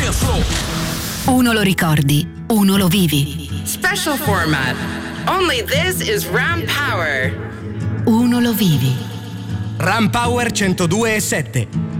dance floor. Uno lo ricordi, uno lo vivi. Special format. Only this is Ram Power. Uno lo vivi. Ram Power 102.7.